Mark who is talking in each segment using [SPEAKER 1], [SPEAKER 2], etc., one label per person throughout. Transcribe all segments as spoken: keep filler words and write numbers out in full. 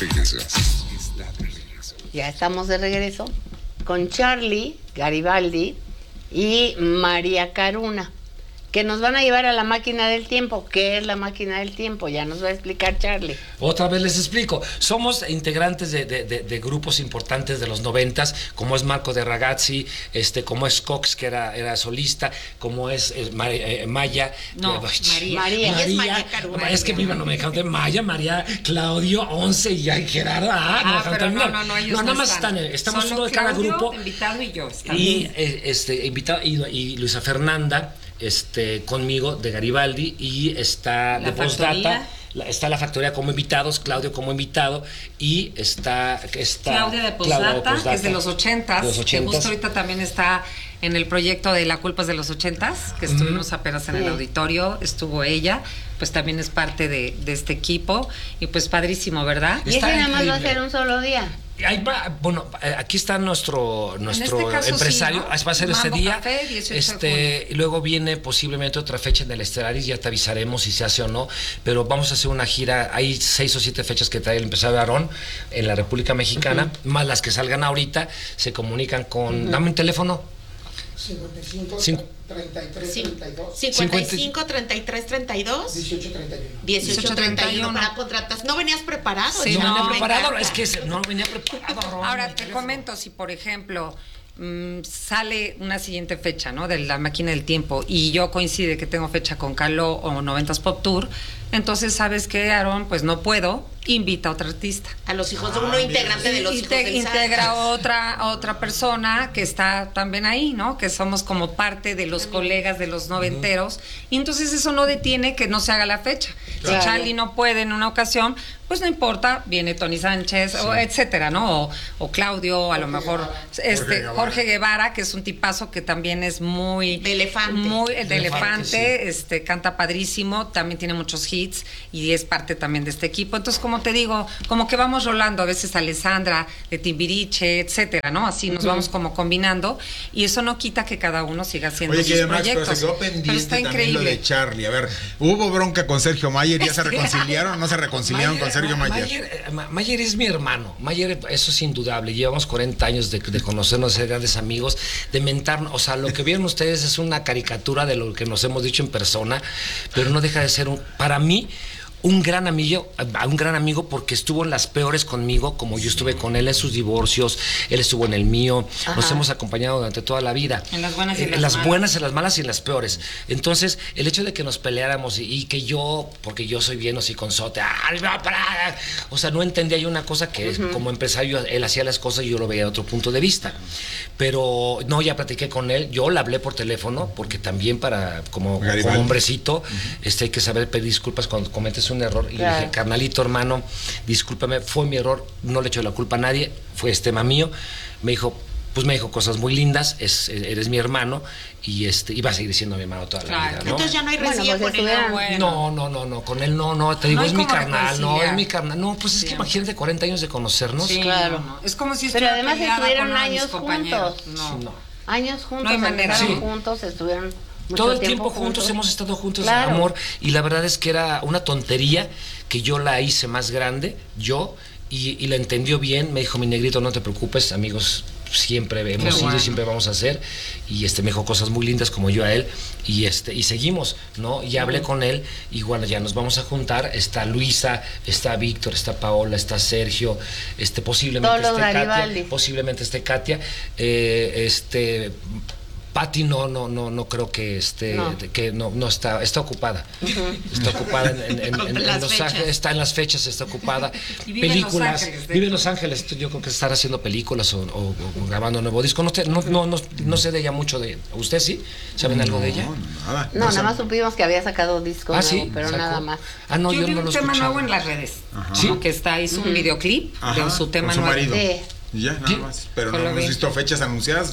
[SPEAKER 1] Ya estamos de regreso con Charlie Garibaldi y María Caruna, que nos van a llevar a la máquina del tiempo. ¿Qué es la máquina del tiempo? Ya nos va a explicar Charlie.
[SPEAKER 2] Otra vez les explico. Somos integrantes de, de, de, de grupos importantes de los noventas, como es Marco de Ragazzi, este, como es Cox, que era, era solista, como es eh, Ma, eh, Maya.
[SPEAKER 3] No,
[SPEAKER 2] eh,
[SPEAKER 3] María.
[SPEAKER 1] María.
[SPEAKER 3] María. Es María Caruna.
[SPEAKER 2] Es que viva, no me dejaron de Maya, María, Claudio, Once y ya Gerardo. Ah, no,
[SPEAKER 3] ah pero no, no, no, ellos
[SPEAKER 2] no, nada
[SPEAKER 3] no
[SPEAKER 2] más
[SPEAKER 3] están.
[SPEAKER 2] están, estamos
[SPEAKER 3] Solo
[SPEAKER 2] uno de cada
[SPEAKER 3] Claudio,
[SPEAKER 2] grupo.
[SPEAKER 3] invitado y yo.
[SPEAKER 2] Y eh, este, invitado, y, y Luisa Fernanda, este, conmigo de Garibaldi, y está
[SPEAKER 3] La
[SPEAKER 2] de Postdata.
[SPEAKER 3] Factoría.
[SPEAKER 2] La, está la Factoría como invitados, Claudio como invitado, y está, está
[SPEAKER 3] Claudia de Postdata, que es de los ochentas,
[SPEAKER 2] de los
[SPEAKER 3] que
[SPEAKER 2] ochentas.
[SPEAKER 3] justo ahorita también está en el proyecto de La Culpa es de los ochentas, que estuvimos apenas en el auditorio, estuvo ella, pues también es parte de, de este equipo, y pues padrísimo, ¿verdad?
[SPEAKER 1] Y ese
[SPEAKER 2] Está
[SPEAKER 1] nada más va a
[SPEAKER 2] increíble.
[SPEAKER 1] ser un solo día.
[SPEAKER 2] Ahí va, bueno, aquí está nuestro nuestro
[SPEAKER 3] este caso
[SPEAKER 2] empresario,
[SPEAKER 3] sí, ¿no?
[SPEAKER 2] va a ser ese
[SPEAKER 3] Mambo
[SPEAKER 2] día.
[SPEAKER 3] Café, dieciocho de
[SPEAKER 2] este, y luego viene posiblemente otra fecha en el Estelaris, ya te avisaremos si se hace o no, pero vamos a hacer una gira, hay seis o siete fechas que trae el empresario Aarón en la República Mexicana, uh-huh. más las que salgan ahorita, se comunican con, uh-huh. dame un teléfono.
[SPEAKER 4] cincuenta y cinco,
[SPEAKER 2] Cin-
[SPEAKER 4] treinta y tres, treinta y dos,
[SPEAKER 5] cincuenta y cinco, treinta y tres, treinta y dos,
[SPEAKER 4] dieciocho, treinta y uno.
[SPEAKER 5] dieciocho, treinta y uno para contratas. No venías preparado.
[SPEAKER 3] Sí,
[SPEAKER 2] no,
[SPEAKER 3] no,
[SPEAKER 2] venía
[SPEAKER 3] me
[SPEAKER 2] preparado,
[SPEAKER 3] encanta.
[SPEAKER 2] es que se- no venía preparado. Aarón,
[SPEAKER 3] Ahora
[SPEAKER 2] el
[SPEAKER 3] te
[SPEAKER 2] teléfono.
[SPEAKER 3] comento, si por ejemplo mmm, sale una siguiente fecha, ¿no? De la máquina del tiempo, y yo coincide que tengo fecha con Caló o noventas Pop Tour, entonces, ¿sabes qué, Aarón? Pues no puedo, invita a otro artista.
[SPEAKER 5] A los hijos de uno integrante de los hijos
[SPEAKER 3] Inte-
[SPEAKER 5] del
[SPEAKER 3] integra
[SPEAKER 5] Santos.
[SPEAKER 3] otra a otra persona que está también ahí, ¿no? Que somos como parte de los colegas de los noventeros, y entonces eso no detiene que no se haga la fecha.
[SPEAKER 1] Claro.
[SPEAKER 3] Si Charlie no puede en una ocasión, pues no importa, viene Tony Sánchez, o etcétera, ¿no? O, o Claudio, a lo mejor este
[SPEAKER 4] Jorge Guevara.
[SPEAKER 3] Jorge Guevara, que es un tipazo que también es muy
[SPEAKER 5] De Elefante.
[SPEAKER 3] muy el de
[SPEAKER 2] Elefante,
[SPEAKER 3] Elefante, este canta padrísimo, también tiene muchos hits y es parte también de este equipo. Entonces, como te digo, como que vamos rolando a veces a Alessandra de Timbiriche, etcétera, ¿no? Así nos vamos como combinando, y eso no quita que cada uno siga haciendo
[SPEAKER 6] Oye,
[SPEAKER 3] sus
[SPEAKER 6] que además, pero
[SPEAKER 3] proyectos.
[SPEAKER 6] se quedó
[SPEAKER 3] Pero
[SPEAKER 6] pendiente
[SPEAKER 3] está
[SPEAKER 6] también
[SPEAKER 3] increíble.
[SPEAKER 6] lo de Charlie. A ver, ¿hubo bronca con Sergio Mayer? ¿Ya se reconciliaron o no se reconciliaron con Sergio
[SPEAKER 2] Ma-
[SPEAKER 6] Mayer?
[SPEAKER 2] Mayer, eh, Ma- Mayer es mi hermano. Mayer, eso es indudable. Llevamos cuarenta años de, de conocernos, de ser grandes amigos, de mentarnos. O sea, lo que vieron ustedes es una caricatura de lo que nos hemos dicho en persona, pero no deja de ser un, para mí, un gran amigo, un gran amigo porque estuvo en las peores conmigo, como yo estuve con él en sus divorcios, él estuvo en el mío,
[SPEAKER 1] Ajá.
[SPEAKER 2] nos hemos acompañado durante toda la vida.
[SPEAKER 3] En las buenas y en
[SPEAKER 2] En
[SPEAKER 3] las
[SPEAKER 2] las
[SPEAKER 3] malas.
[SPEAKER 2] buenas, en las malas y en las peores. Entonces, el hecho de que nos peleáramos y, y que yo, porque yo soy bien hociconzote, ¡ah, va para! O sea, no entendía yo una cosa que uh-huh. como empresario él hacía las cosas y yo lo veía de otro punto de vista. Pero no, ya platiqué con él, yo le hablé por teléfono, porque también para, como, como hombrecito, uh-huh. este, hay que saber pedir disculpas cuando cometes un error. Y
[SPEAKER 1] Claro.
[SPEAKER 2] le dije, carnalito, hermano, discúlpame, fue mi error, no le echo la culpa a nadie, fue este tema mío. Me dijo, pues me dijo cosas muy lindas, es, eres mi hermano, y este, y va a seguir siendo mi hermano toda la
[SPEAKER 3] Claro.
[SPEAKER 2] vida, ¿no?
[SPEAKER 5] Entonces ya no hay
[SPEAKER 1] Bueno,
[SPEAKER 5] resilla
[SPEAKER 1] pues
[SPEAKER 5] con él.
[SPEAKER 1] estuvieran-
[SPEAKER 3] bueno.
[SPEAKER 2] No, no, no, no, con él no, no, te digo,
[SPEAKER 3] No hay
[SPEAKER 2] es mi
[SPEAKER 3] como
[SPEAKER 2] carnal, no,
[SPEAKER 3] reconciliar.
[SPEAKER 2] es mi carnal. No, pues es
[SPEAKER 3] Sí.
[SPEAKER 2] que imagínate cuarenta años de conocernos.
[SPEAKER 3] Sí,
[SPEAKER 1] Claro.
[SPEAKER 3] no, no. Es como si
[SPEAKER 1] Pero
[SPEAKER 3] estuviera
[SPEAKER 1] además
[SPEAKER 3] peleada
[SPEAKER 1] estuvieron
[SPEAKER 3] con uno de mis
[SPEAKER 1] años
[SPEAKER 3] compañeros.
[SPEAKER 1] juntos.
[SPEAKER 3] No.
[SPEAKER 2] No.
[SPEAKER 1] Años juntos,
[SPEAKER 3] No hay manera.
[SPEAKER 1] empezaron
[SPEAKER 2] Sí.
[SPEAKER 1] juntos, estuvieron mucho
[SPEAKER 2] Todo el tiempo juntos, hemos estado juntos,
[SPEAKER 1] Claro.
[SPEAKER 2] amor, y la verdad es que era una tontería que yo la hice más grande, yo, y, y la entendió bien. Me dijo, mi negrito, no te preocupes, amigos, siempre hemos ido
[SPEAKER 3] bueno.
[SPEAKER 2] y siempre vamos a hacer, y este me dijo cosas muy lindas como yo a él, y este y seguimos, ¿no? Y hablé con él, y bueno, ya nos vamos a juntar, está Luisa, está Víctor, está Paola, está Sergio, este posiblemente
[SPEAKER 1] Todos los
[SPEAKER 2] esté
[SPEAKER 1] Garibaldi.
[SPEAKER 2] Katia, posiblemente esté Katia, eh, este Pati no, no, no, no creo que esté,
[SPEAKER 1] No.
[SPEAKER 2] que no, no está, está ocupada, está ocupada en, en, en,
[SPEAKER 5] Con
[SPEAKER 2] en
[SPEAKER 5] las
[SPEAKER 2] Los
[SPEAKER 5] fechas.
[SPEAKER 2] Ángeles, está en las fechas, está ocupada,
[SPEAKER 3] Y vive en Los
[SPEAKER 2] películas,
[SPEAKER 3] Ángeles, de
[SPEAKER 2] vive en
[SPEAKER 3] hecho.
[SPEAKER 2] Los Ángeles, yo creo que estará haciendo películas o, o- o grabando un nuevo disco, no, te- no, no, no, no sé de ella mucho de, ¿usted sí? ¿Saben algo de ella?
[SPEAKER 6] No, nada.
[SPEAKER 1] No,
[SPEAKER 2] No,
[SPEAKER 1] nada más supimos que había sacado disco
[SPEAKER 2] Ah,
[SPEAKER 1] nuevo,
[SPEAKER 2] sí,
[SPEAKER 1] pero
[SPEAKER 2] sacó.
[SPEAKER 1] nada más.
[SPEAKER 2] Ah, no,
[SPEAKER 3] yo,
[SPEAKER 2] yo,
[SPEAKER 3] vi
[SPEAKER 2] no
[SPEAKER 3] un
[SPEAKER 2] lo
[SPEAKER 3] tema
[SPEAKER 2] escuchaba.
[SPEAKER 3] nuevo en las redes.
[SPEAKER 6] Ajá.
[SPEAKER 3] ¿Sí? Que está, hizo un videoclip
[SPEAKER 6] Ajá,
[SPEAKER 3] de su tema
[SPEAKER 6] con su
[SPEAKER 3] nuevo.
[SPEAKER 6] marido.
[SPEAKER 1] Sí.
[SPEAKER 6] Y ya, nada
[SPEAKER 2] Sí.
[SPEAKER 6] más. Pero
[SPEAKER 3] Yo
[SPEAKER 6] no
[SPEAKER 3] lo
[SPEAKER 6] hemos
[SPEAKER 3] vi.
[SPEAKER 6] visto fechas anunciadas, no.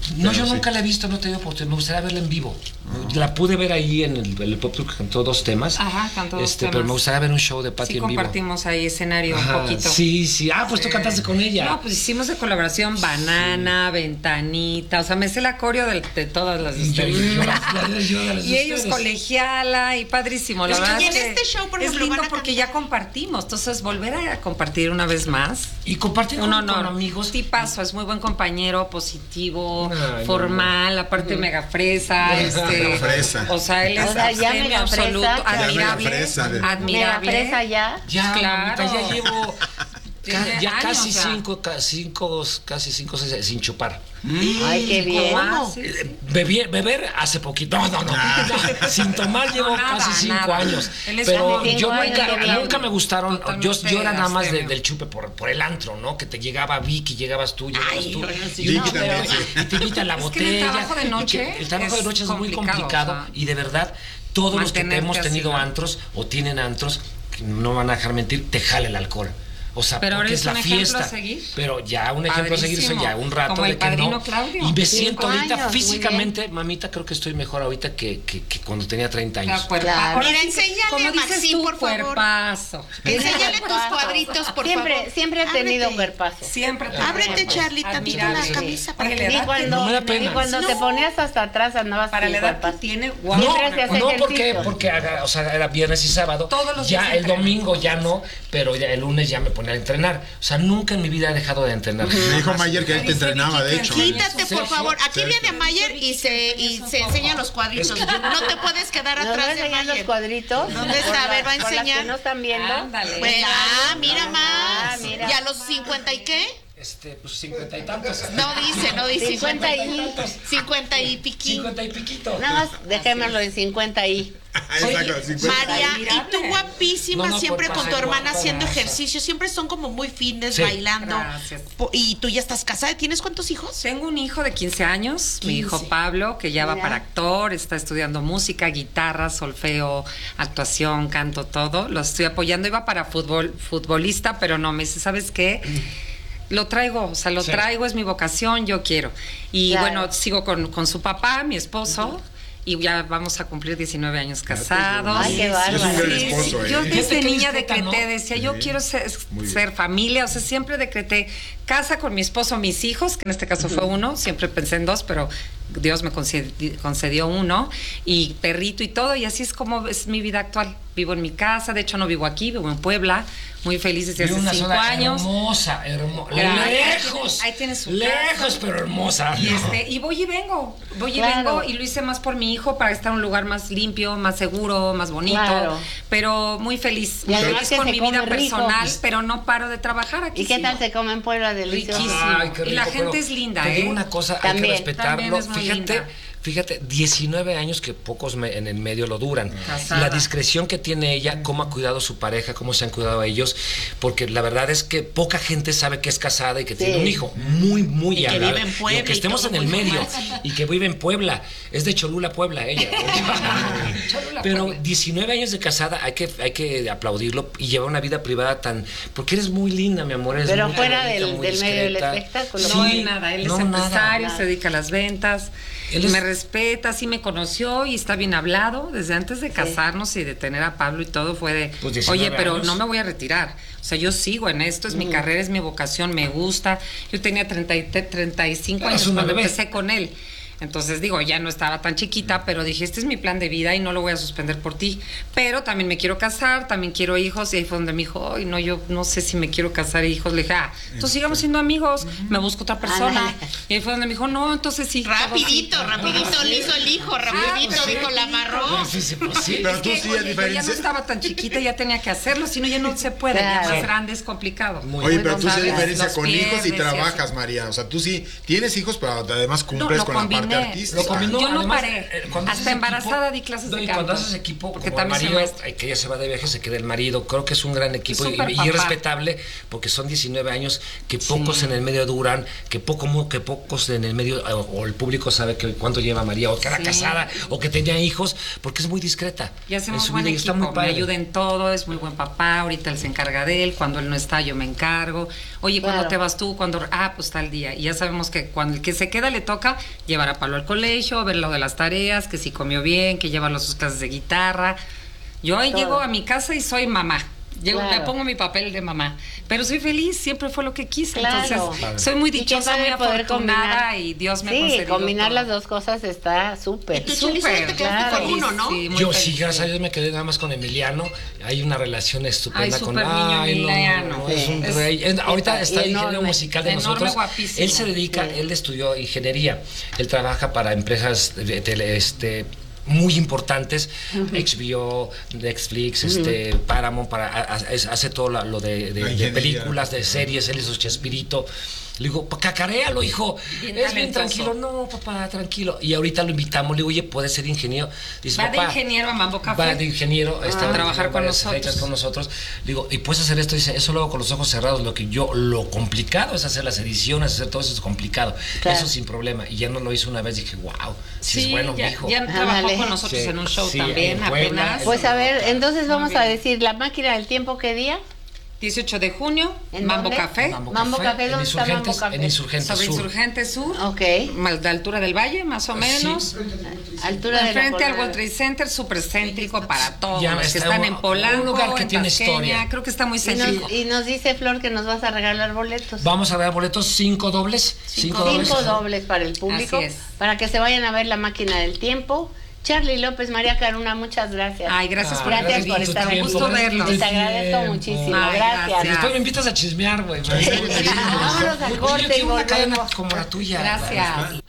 [SPEAKER 2] No,
[SPEAKER 6] Pero
[SPEAKER 2] yo
[SPEAKER 6] sí.
[SPEAKER 2] nunca la he visto, no he tenido oportunidad. Me gustaría verla en vivo. La pude ver ahí en el, el pop que cantó dos temas.
[SPEAKER 3] Ajá, cantó dos
[SPEAKER 2] este,
[SPEAKER 3] temas.
[SPEAKER 2] Pero me gustaría ver un show de Patti
[SPEAKER 3] Sí,
[SPEAKER 2] en vivo.
[SPEAKER 3] compartimos ahí escenario
[SPEAKER 2] Ajá,
[SPEAKER 3] un poquito.
[SPEAKER 2] Sí, sí. Ah, pues tú cantaste con ella.
[SPEAKER 3] No, pues hicimos de colaboración Banana, Ventanita, o sea, me sé la coreo de, de todas las de
[SPEAKER 2] Y yo-
[SPEAKER 3] ustedes.
[SPEAKER 2] y yo las- yo de las de
[SPEAKER 3] Y ellos
[SPEAKER 2] ustedes.
[SPEAKER 3] colegiala y padrísimo. La
[SPEAKER 5] Es que
[SPEAKER 3] verdad
[SPEAKER 5] en
[SPEAKER 3] es que
[SPEAKER 5] este show, por
[SPEAKER 3] es
[SPEAKER 5] ejemplo,
[SPEAKER 3] lindo
[SPEAKER 5] van a
[SPEAKER 3] porque
[SPEAKER 5] cantar.
[SPEAKER 3] ya compartimos. Entonces, volver a compartir una vez más.
[SPEAKER 2] Y compartir
[SPEAKER 3] Un
[SPEAKER 2] con,
[SPEAKER 3] honor.
[SPEAKER 2] con amigos.
[SPEAKER 3] Tipazo, es muy buen compañero, positivo,
[SPEAKER 2] Ay,
[SPEAKER 3] formal, aparte mega fresa, este.
[SPEAKER 6] Mega fresa.
[SPEAKER 3] O sea, él es
[SPEAKER 1] O sea, ya
[SPEAKER 3] abstemio
[SPEAKER 1] mega fresa,
[SPEAKER 3] absoluto,
[SPEAKER 1] ya
[SPEAKER 6] mega
[SPEAKER 3] admirable.
[SPEAKER 6] fresa de-
[SPEAKER 3] Admirable.
[SPEAKER 1] Mega fresa ya.
[SPEAKER 2] Ya,
[SPEAKER 3] Claro.
[SPEAKER 2] mamita, ya llevo
[SPEAKER 3] Tiene
[SPEAKER 2] ca- ya
[SPEAKER 3] años,
[SPEAKER 2] casi
[SPEAKER 3] ya.
[SPEAKER 2] cinco, ca- cinco, casi cinco, seis, sin chupar.
[SPEAKER 1] Ay, qué bien.
[SPEAKER 3] ¿Cómo? Sí, sí.
[SPEAKER 2] Eh, bebi- beber hace poquito. No, no, no. Sin tomar llevo
[SPEAKER 3] No, nada,
[SPEAKER 2] casi cinco
[SPEAKER 3] nada.
[SPEAKER 2] años.
[SPEAKER 3] Él es
[SPEAKER 2] Pero
[SPEAKER 1] como
[SPEAKER 2] yo
[SPEAKER 1] cinco años,
[SPEAKER 2] nunca,
[SPEAKER 1] qué bien.
[SPEAKER 2] nunca me gustaron. Yo,
[SPEAKER 3] Totalmente
[SPEAKER 2] yo era nada más de-
[SPEAKER 3] abstemio.
[SPEAKER 2] del chupe por, por el antro, ¿no? Que te llegaba Vicky, llegabas tú, llegabas
[SPEAKER 5] Ay,
[SPEAKER 2] tú.
[SPEAKER 5] bueno, sí.
[SPEAKER 2] Y, una
[SPEAKER 6] Vicky también,
[SPEAKER 2] botella,
[SPEAKER 6] sí.
[SPEAKER 2] y te invitan la
[SPEAKER 3] Es que en el
[SPEAKER 2] botella.
[SPEAKER 3] trabajo de
[SPEAKER 2] y
[SPEAKER 3] noche
[SPEAKER 2] que el trabajo de
[SPEAKER 3] es
[SPEAKER 2] noche es muy
[SPEAKER 3] complicado,
[SPEAKER 2] complicado.
[SPEAKER 3] o sea,
[SPEAKER 2] y de verdad, todos los que
[SPEAKER 3] mantenerte
[SPEAKER 2] hemos tenido
[SPEAKER 3] así, ¿no?
[SPEAKER 2] antros o tienen antros, que no van a dejar mentir, te jala el alcohol. O sea,
[SPEAKER 3] Pero
[SPEAKER 2] porque
[SPEAKER 3] eres
[SPEAKER 2] es la
[SPEAKER 3] un ejemplo
[SPEAKER 2] fiesta.
[SPEAKER 3] a seguir.
[SPEAKER 2] Pero ya un ejemplo a seguir soy
[SPEAKER 3] Padrísimo.
[SPEAKER 2] ya un rato
[SPEAKER 3] Como
[SPEAKER 2] de
[SPEAKER 3] el
[SPEAKER 2] que
[SPEAKER 3] padrino
[SPEAKER 2] no.
[SPEAKER 3] Claudio.
[SPEAKER 2] Y me
[SPEAKER 1] Cinco
[SPEAKER 2] siento ahorita
[SPEAKER 1] años, muy
[SPEAKER 2] físicamente, mamita, creo que estoy mejor ahorita que, que, que cuando tenía treinta
[SPEAKER 3] La
[SPEAKER 2] años.
[SPEAKER 3] cuerpa-
[SPEAKER 1] Claro.
[SPEAKER 3] Ahora
[SPEAKER 5] Mira,
[SPEAKER 3] sí,
[SPEAKER 5] enséñale,
[SPEAKER 3] como dices
[SPEAKER 5] Maxim,
[SPEAKER 3] tú,
[SPEAKER 5] por favor.
[SPEAKER 3] cuerpazo.
[SPEAKER 5] Enséñale tus cuadritos, por
[SPEAKER 1] siempre,
[SPEAKER 5] favor.
[SPEAKER 1] Siempre he tenido
[SPEAKER 5] Ábrete.
[SPEAKER 1] cuerpazo.
[SPEAKER 3] Siempre te
[SPEAKER 5] Ábrete,
[SPEAKER 3] cuerpo.
[SPEAKER 5] Charlie, tantito la
[SPEAKER 3] Admirable.
[SPEAKER 5] camisa para
[SPEAKER 3] Oye,
[SPEAKER 5] que
[SPEAKER 3] la
[SPEAKER 1] Y
[SPEAKER 3] edad
[SPEAKER 1] cuando,
[SPEAKER 2] No me da pena.
[SPEAKER 1] y cuando te
[SPEAKER 5] No.
[SPEAKER 1] ponías hasta atrás andabas
[SPEAKER 3] Para
[SPEAKER 1] sin
[SPEAKER 3] la edad que
[SPEAKER 1] cuerpazo.
[SPEAKER 3] tiene,
[SPEAKER 2] No,
[SPEAKER 3] guau.
[SPEAKER 1] Siempre se hace
[SPEAKER 2] no, porque,
[SPEAKER 1] ejercicio.
[SPEAKER 2] porque haga- o sea, era viernes y sábado.
[SPEAKER 3] Todos los
[SPEAKER 2] ya
[SPEAKER 3] días
[SPEAKER 2] el
[SPEAKER 3] entrenas.
[SPEAKER 2] domingo ya no, pero ya el lunes ya me ponía a entrenar. O sea, nunca en mi vida he dejado de entrenar.
[SPEAKER 6] Me dijo
[SPEAKER 2] Jamás.
[SPEAKER 6] Mayer que él te entrenaba, de hecho.
[SPEAKER 5] Quítate, por
[SPEAKER 2] Sergio,
[SPEAKER 5] favor. Aquí
[SPEAKER 6] Sergio.
[SPEAKER 5] viene Mayer y se, y se enseña los cuadritos.
[SPEAKER 2] Es que yo-
[SPEAKER 5] No te puedes quedar
[SPEAKER 1] ¿No
[SPEAKER 5] atrás
[SPEAKER 1] me
[SPEAKER 5] de
[SPEAKER 1] enseñan los
[SPEAKER 5] Mayer.
[SPEAKER 1] cuadritos?
[SPEAKER 5] ¿Dónde está?
[SPEAKER 1] Por
[SPEAKER 5] A ver, va a
[SPEAKER 1] las- por las
[SPEAKER 5] enseñar.
[SPEAKER 1] que no están viendo.
[SPEAKER 3] Ándale.
[SPEAKER 5] Pues, ah, mira más.
[SPEAKER 1] Ah, mira.
[SPEAKER 5] ¿Y a los cincuenta y qué?
[SPEAKER 2] Este, pues cincuenta y tantos.
[SPEAKER 5] No dice, no dice.
[SPEAKER 1] cincuenta y-
[SPEAKER 5] cincuenta y piquín.
[SPEAKER 2] Cincuenta y piquito.
[SPEAKER 1] Nada más dejémoslo en cincuenta y.
[SPEAKER 6] Exacto, cincuenta.
[SPEAKER 5] María, y
[SPEAKER 3] Admirable.
[SPEAKER 5] tú guapísima,
[SPEAKER 2] No, no,
[SPEAKER 5] siempre
[SPEAKER 2] por
[SPEAKER 5] con tu
[SPEAKER 2] favor,
[SPEAKER 5] hermana
[SPEAKER 2] guapa,
[SPEAKER 5] haciendo
[SPEAKER 2] guapa.
[SPEAKER 5] ejercicio, siempre son como muy fitness,
[SPEAKER 2] Sí.
[SPEAKER 5] bailando.
[SPEAKER 3] Gracias.
[SPEAKER 5] Po- Y tú ya estás casada, ¿tienes cuántos hijos?
[SPEAKER 3] Tengo un hijo de quince años, mi hijo
[SPEAKER 5] quince.
[SPEAKER 3] Pablo, que ya va
[SPEAKER 1] Mira.
[SPEAKER 3] para actor, está estudiando música, guitarra, solfeo, actuación, canto, todo. Lo estoy apoyando. Iba para fútbol, futbolista, pero no, me dice, ¿sabes qué? Lo traigo, o sea, lo
[SPEAKER 2] Sí.
[SPEAKER 3] traigo, es mi vocación, yo quiero. Y
[SPEAKER 1] Claro.
[SPEAKER 3] bueno, sigo con, con su papá, mi esposo. Y ya vamos a cumplir diecinueve años casados.
[SPEAKER 1] Ay, qué
[SPEAKER 6] Es un gran
[SPEAKER 1] bárbaro.
[SPEAKER 3] Sí,
[SPEAKER 6] esposo,
[SPEAKER 3] sí,
[SPEAKER 6] ¿eh?
[SPEAKER 3] yo
[SPEAKER 2] Fíjate
[SPEAKER 3] desde
[SPEAKER 2] qué
[SPEAKER 3] niña
[SPEAKER 2] discreta,
[SPEAKER 3] decreté,
[SPEAKER 2] ¿no?
[SPEAKER 3] decía, yo
[SPEAKER 6] Sí.
[SPEAKER 3] quiero ser,
[SPEAKER 6] Muy bien.
[SPEAKER 3] ser familia, o sea, siempre decreté casa con mi esposo, mis hijos, que en este caso fue uno, siempre pensé en dos, pero Dios me concedi- concedió uno, y perrito y todo, y así es como es mi vida actual. Vivo en mi casa, de hecho no vivo aquí, vivo en Puebla, muy feliz desde
[SPEAKER 2] Vive
[SPEAKER 3] hace
[SPEAKER 2] una
[SPEAKER 3] cinco
[SPEAKER 2] zona
[SPEAKER 3] años.
[SPEAKER 2] hermosa, hermosa.
[SPEAKER 3] Gracias.
[SPEAKER 2] Lejos.
[SPEAKER 3] Ahí tienes su
[SPEAKER 2] Lejos,
[SPEAKER 3] casa.
[SPEAKER 2] pero hermosa.
[SPEAKER 3] Y, este, y voy y vengo, voy y
[SPEAKER 1] Claro.
[SPEAKER 3] vengo, y lo hice más por mi hijo para estar en un lugar más limpio, más seguro, más bonito,
[SPEAKER 1] Claro.
[SPEAKER 3] pero muy feliz,
[SPEAKER 1] Y
[SPEAKER 3] muy
[SPEAKER 1] además
[SPEAKER 3] feliz
[SPEAKER 1] que
[SPEAKER 3] con
[SPEAKER 1] se
[SPEAKER 3] mi vida
[SPEAKER 1] come rico.
[SPEAKER 3] personal, pero no paro de trabajar aquí.
[SPEAKER 1] ¿Y qué
[SPEAKER 3] sigo.
[SPEAKER 1] tal se come en Puebla delicioso?
[SPEAKER 3] Riquísimo.
[SPEAKER 2] Ay, qué
[SPEAKER 3] Y la
[SPEAKER 2] rico,
[SPEAKER 3] gente
[SPEAKER 2] pero
[SPEAKER 3] es linda,
[SPEAKER 2] Te
[SPEAKER 3] ¿eh?
[SPEAKER 2] digo una cosa, hay
[SPEAKER 1] También,
[SPEAKER 2] que respetarlo.
[SPEAKER 3] también es muy
[SPEAKER 2] Fíjate,
[SPEAKER 3] linda.
[SPEAKER 2] fíjate, diecinueve años que pocos me- en el medio lo duran.
[SPEAKER 3] Casada.
[SPEAKER 2] La discreción que tiene ella, cómo ha cuidado a su pareja, cómo se han cuidado a ellos, porque la verdad es que poca gente sabe que es casada y que
[SPEAKER 1] Sí.
[SPEAKER 2] tiene un hijo muy, muy
[SPEAKER 5] Y que
[SPEAKER 2] agradable.
[SPEAKER 5] vive en Puebla
[SPEAKER 2] Y aunque
[SPEAKER 5] y
[SPEAKER 2] estemos
[SPEAKER 5] todo
[SPEAKER 2] en el
[SPEAKER 5] muy
[SPEAKER 2] medio
[SPEAKER 5] formal.
[SPEAKER 2] y que vive en Puebla, es de Cholula, Puebla, ella.
[SPEAKER 3] Cholula,
[SPEAKER 2] Pero
[SPEAKER 3] Puebla.
[SPEAKER 2] diecinueve años de casada, hay que, hay que aplaudirlo y llevar una vida privada tan. Porque eres muy linda, mi amor. Eres
[SPEAKER 1] Pero
[SPEAKER 2] muy
[SPEAKER 1] fuera
[SPEAKER 2] bonita,
[SPEAKER 1] del-
[SPEAKER 2] muy
[SPEAKER 1] del medio del
[SPEAKER 2] discreta.
[SPEAKER 1] espectáculo.
[SPEAKER 3] No
[SPEAKER 2] Sí,
[SPEAKER 3] hay nada, él
[SPEAKER 2] no,
[SPEAKER 3] es
[SPEAKER 2] nada.
[SPEAKER 3] empresario,
[SPEAKER 1] nada.
[SPEAKER 3] se dedica a las ventas,
[SPEAKER 2] Él es-
[SPEAKER 3] me respeta, sí me conoció y está bien hablado. Desde antes de casarnos y de tener a Pablo y todo fue de,
[SPEAKER 2] Pues diecinueve
[SPEAKER 3] oye, pero
[SPEAKER 2] años.
[SPEAKER 3] no me voy a retirar. O sea, yo sigo en esto, es mi carrera, es mi vocación, me gusta. Yo tenía treinta y, treinta y cinco
[SPEAKER 2] Eras
[SPEAKER 3] años
[SPEAKER 2] una
[SPEAKER 3] cuando
[SPEAKER 2] bebé.
[SPEAKER 3] empecé con él. Entonces digo, ya no estaba tan chiquita, pero dije, este es mi plan de vida y no lo voy a suspender por ti. Pero también me quiero casar, también quiero hijos. Y ahí fue donde me dijo, ay, no, yo no sé si me quiero casar e hijos. Le dije, ah, entonces sigamos siendo amigos, me busco otra persona.
[SPEAKER 1] Ándale.
[SPEAKER 3] Y ahí fue donde me dijo, no, entonces sí. todo
[SPEAKER 5] Rapidito,
[SPEAKER 3] sí.
[SPEAKER 5] rapidito, le hizo el hijo, rapidito,
[SPEAKER 3] Ah,
[SPEAKER 5] dijo, la amarró.
[SPEAKER 2] Sí, sí, pues sí.
[SPEAKER 6] Pero
[SPEAKER 3] Es
[SPEAKER 6] tú
[SPEAKER 3] que,
[SPEAKER 6] sí, a
[SPEAKER 3] oye, yo ya no
[SPEAKER 6] diferencia.
[SPEAKER 3] estaba tan chiquita, ya tenía que hacerlo, si no ya no se puede, ya
[SPEAKER 1] Claro.
[SPEAKER 3] más grande es complicado.
[SPEAKER 2] Muy
[SPEAKER 6] Oye,
[SPEAKER 2] bien.
[SPEAKER 6] pero tú sí a
[SPEAKER 3] ¿sabes?
[SPEAKER 6] diferencia
[SPEAKER 3] Los
[SPEAKER 6] con hijos y
[SPEAKER 3] pierdes y
[SPEAKER 6] trabajas, María. O sea, tú sí tienes hijos, pero además cumples
[SPEAKER 3] lo
[SPEAKER 6] con la parte
[SPEAKER 3] combiné, combiné.
[SPEAKER 6] artístico.
[SPEAKER 2] Lo combinó,
[SPEAKER 3] Yo no
[SPEAKER 2] además,
[SPEAKER 3] paré.
[SPEAKER 2] eh, cuando
[SPEAKER 3] Hasta
[SPEAKER 2] haces
[SPEAKER 3] embarazada
[SPEAKER 2] equipo-
[SPEAKER 3] di clases
[SPEAKER 2] no,
[SPEAKER 3] de
[SPEAKER 2] y
[SPEAKER 3] canto.
[SPEAKER 2] cuando haces equipo,
[SPEAKER 3] Porque
[SPEAKER 2] como el
[SPEAKER 3] también soy
[SPEAKER 2] marido,
[SPEAKER 3] maestra.
[SPEAKER 2] ay, que ella se va de viaje, se queda el marido. Creo que es un gran equipo y,
[SPEAKER 3] súper
[SPEAKER 2] y
[SPEAKER 3] papá.
[SPEAKER 2] es respetable porque son diecinueve años que pocos
[SPEAKER 3] Sí.
[SPEAKER 2] en el medio duran, que poco mu- que pocos en el medio o, o el público sabe que cuánto lleva María o que era
[SPEAKER 3] Sí.
[SPEAKER 2] casada o que tenía hijos, porque es muy discreta.
[SPEAKER 3] Y hacemos
[SPEAKER 2] en su
[SPEAKER 3] buen
[SPEAKER 2] vida y está
[SPEAKER 3] equipo,
[SPEAKER 2] muy padre.
[SPEAKER 3] me ayuda en todo, es muy buen papá, ahorita él se encarga de él, cuando él no está yo me encargo. Oye, ¿cuándo
[SPEAKER 1] Claro.
[SPEAKER 3] te vas tú? Cuando ah, pues tal día. Y ya sabemos que cuando el que se queda le toca llevar a Pablo al colegio, ver lo de las tareas, que si comió bien, que llevarlo a sus clases de guitarra. Yo ahí
[SPEAKER 1] Todo.
[SPEAKER 3] llego a mi casa y soy mamá. Llego,
[SPEAKER 1] Claro.
[SPEAKER 3] me pongo mi papel de mamá. Pero soy feliz, siempre fue lo que quise.
[SPEAKER 1] Claro.
[SPEAKER 3] Entonces,
[SPEAKER 1] Padre.
[SPEAKER 3] soy muy
[SPEAKER 1] Y qué
[SPEAKER 3] dichosa,
[SPEAKER 1] padre
[SPEAKER 3] muy
[SPEAKER 1] poder
[SPEAKER 3] afortunada
[SPEAKER 1] combinar.
[SPEAKER 3] y Dios me ha
[SPEAKER 1] Sí,
[SPEAKER 3] concedido
[SPEAKER 1] combinar
[SPEAKER 3] todo.
[SPEAKER 1] las dos cosas está súper.
[SPEAKER 5] Y tú, Cheli, solo te quedaste
[SPEAKER 1] claro.
[SPEAKER 5] con uno, ¿no?
[SPEAKER 3] Sí, muy
[SPEAKER 2] Yo
[SPEAKER 3] feliz,
[SPEAKER 2] sí, gracias a
[SPEAKER 3] sí.
[SPEAKER 2] Dios me quedé nada más con Emiliano. Hay una relación estupenda
[SPEAKER 3] Ay,
[SPEAKER 2] con
[SPEAKER 3] súper niño
[SPEAKER 2] Ay, no,
[SPEAKER 3] Emiliano.
[SPEAKER 2] no, es un
[SPEAKER 3] Sí.
[SPEAKER 2] rey. En- ahorita
[SPEAKER 1] Y
[SPEAKER 2] está el ingeniero
[SPEAKER 1] enorme,
[SPEAKER 2] musical de
[SPEAKER 3] enorme,
[SPEAKER 2] nosotros.
[SPEAKER 3] guapísimo.
[SPEAKER 2] Él se dedica,
[SPEAKER 1] Sí.
[SPEAKER 2] él estudió ingeniería. Él trabaja para empresas de tele, este muy importantes, H B O, Netflix, este, Paramount, para, a- a- es- hace todo la- lo de, de-
[SPEAKER 6] La
[SPEAKER 2] de
[SPEAKER 6] ingeniería.
[SPEAKER 2] películas, de series, él hizo Chespirito. Le digo, "Pa- cacaréalo, hijo.
[SPEAKER 3] Bien
[SPEAKER 2] es bien
[SPEAKER 3] talentoso.
[SPEAKER 2] tranquilo. No, papá, tranquilo. Y ahorita lo invitamos, le digo, oye, puede ser ingeniero. Dice,
[SPEAKER 3] Va de
[SPEAKER 2] papá,
[SPEAKER 3] ingeniero a Mambo Café.
[SPEAKER 2] va de ingeniero, está
[SPEAKER 3] a trabajar con
[SPEAKER 2] varias
[SPEAKER 3] nosotros.
[SPEAKER 2] fechas con nosotros. Digo, y puedes hacer esto, dice, eso luego con los ojos cerrados, lo que yo, lo complicado es hacer las ediciones, hacer todo eso es complicado.
[SPEAKER 1] Claro.
[SPEAKER 2] Eso sin problema. Y ya no lo hizo una vez, dije, wow, sí,
[SPEAKER 3] Sí,
[SPEAKER 2] es bueno,
[SPEAKER 3] ya,
[SPEAKER 2] mijo.
[SPEAKER 3] ya trabajó
[SPEAKER 1] Ándale.
[SPEAKER 3] con nosotros
[SPEAKER 2] Sí,
[SPEAKER 3] en un show
[SPEAKER 2] sí,
[SPEAKER 3] también,
[SPEAKER 2] en Puebla.
[SPEAKER 3] apenas.
[SPEAKER 1] Pues a ver, entonces
[SPEAKER 3] Muy
[SPEAKER 1] vamos a
[SPEAKER 3] bien.
[SPEAKER 1] decir, la máquina del tiempo, ¿qué día?
[SPEAKER 3] dieciocho de junio,
[SPEAKER 1] ¿En
[SPEAKER 3] Mambo
[SPEAKER 1] dónde?
[SPEAKER 3] Café,
[SPEAKER 2] Mambo,
[SPEAKER 1] Mambo
[SPEAKER 2] Café,
[SPEAKER 1] Café,
[SPEAKER 2] en
[SPEAKER 1] ¿dónde está
[SPEAKER 2] Insurgentes,
[SPEAKER 1] Mambo Café?
[SPEAKER 2] en Insurgentes
[SPEAKER 3] sobre
[SPEAKER 2] Sur.
[SPEAKER 3] Insurgente Sur,
[SPEAKER 1] Ok.
[SPEAKER 3] más de altura del valle, más o menos.
[SPEAKER 1] Altura de la
[SPEAKER 3] Frente al
[SPEAKER 1] Colorada.
[SPEAKER 3] World Trade Center, súper céntrico para todos
[SPEAKER 2] Ya
[SPEAKER 3] los que
[SPEAKER 2] está
[SPEAKER 3] están
[SPEAKER 2] un-
[SPEAKER 3] en Polanco,
[SPEAKER 2] un lugar que
[SPEAKER 3] en
[SPEAKER 2] tiene
[SPEAKER 3] Tasqueña,
[SPEAKER 2] historia.
[SPEAKER 3] creo que está muy
[SPEAKER 1] Y
[SPEAKER 3] céntrico.
[SPEAKER 1] nos, y nos dice Flor que nos vas a regalar boletos.
[SPEAKER 2] Vamos a dar boletos, cinco dobles. Cinco,
[SPEAKER 1] Cinco
[SPEAKER 2] dobles.
[SPEAKER 1] dobles para el público,
[SPEAKER 3] Así es.
[SPEAKER 1] para que se vayan a ver la máquina del tiempo. Charly López, María Caruna, muchas gracias.
[SPEAKER 3] Ay, gracias por
[SPEAKER 1] Gracias
[SPEAKER 3] haber
[SPEAKER 1] por
[SPEAKER 3] visto,
[SPEAKER 1] estar
[SPEAKER 3] un
[SPEAKER 1] aquí.
[SPEAKER 3] gusto verlos.
[SPEAKER 1] Les agradezco muchísimo.
[SPEAKER 3] Ay,
[SPEAKER 1] gracias.
[SPEAKER 3] gracias.
[SPEAKER 2] Después me invitas a chismear, güey.
[SPEAKER 1] Vámonos al
[SPEAKER 2] Oye,
[SPEAKER 1] corte
[SPEAKER 2] yo
[SPEAKER 1] y
[SPEAKER 2] quiero una cadena
[SPEAKER 1] volvemos.
[SPEAKER 2] como la tuya.
[SPEAKER 3] Gracias.